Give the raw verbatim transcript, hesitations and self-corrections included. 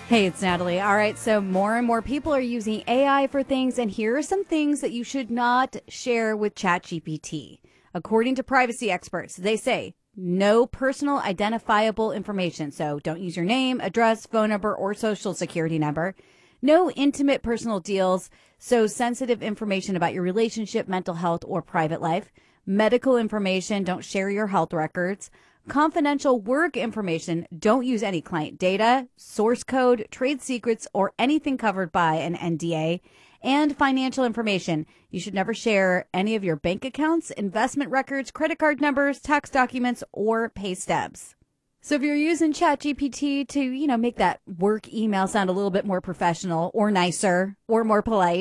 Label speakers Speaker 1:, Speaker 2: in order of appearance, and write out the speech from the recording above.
Speaker 1: Hey, it's Natalie. All right, so more and more people are using A I for things, and here are some things that you should not share with ChatGPT. According to privacy experts, they say no personal identifiable information. So don't use your name, address, phone number, or social security number. No intimate personal deals, so sensitive information about your relationship, mental health, or private life. Medical information, don't share your health records. Confidential work information, don't use any client data, source code, trade secrets, or anything covered by an N D A. And financial information, you should never share any of your bank accounts, investment records, credit card numbers, tax documents, or pay stubs. So if you're using ChatGPT to, you know, make that work email sound a little bit more professional or nicer or more polite,